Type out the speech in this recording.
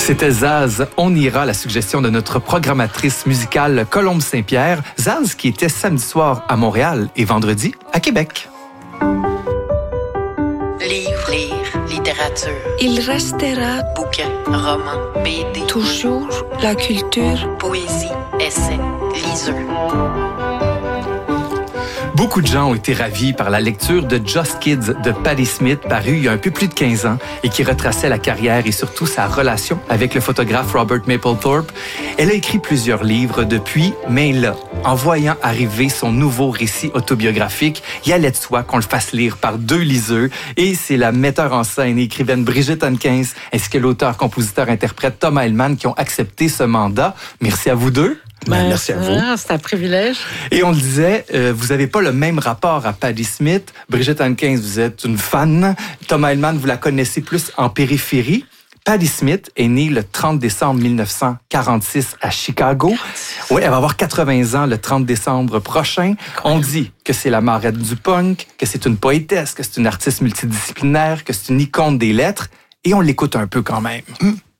C'était Zaz, On ira, la suggestion de notre programmatrice musicale Colombe Saint-Pierre. Zaz qui était samedi soir à Montréal et vendredi à Québec. Livre, lire, littérature. Il restera Bouquin, roman, BD. toujours la culture. Poésie, essai, liseux. Beaucoup de gens ont été ravis par la lecture de Just Kids de Patti Smith, paru il y a un peu plus de 15 ans et qui retraçait la carrière et surtout sa relation avec le photographe Robert Mapplethorpe. Elle a écrit plusieurs livres depuis, mais là, en voyant arriver son nouveau récit autobiographique, il allait de soi qu'on le fasse lire par deux liseux et c'est la metteur en scène et écrivaine Brigitte Hankins ainsi que l'auteur-compositeur-interprète Thomas Hellman qui ont accepté ce mandat. Merci à vous deux. Merci à vous. C'est un privilège. Et on le disait, vous n'avez pas le même rapport à Patti Smith. Brigitte Hankins, vous êtes une fan. Thomas Hellman, vous la connaissez plus en périphérie. Patti Smith est née le 30 décembre 1946 à Chicago. Oui, elle va avoir 80 ans le 30 décembre prochain. On dit que c'est la marraine du punk, que c'est une poétesse, que c'est une artiste multidisciplinaire, que c'est une icône des lettres. Et on l'écoute un peu quand même.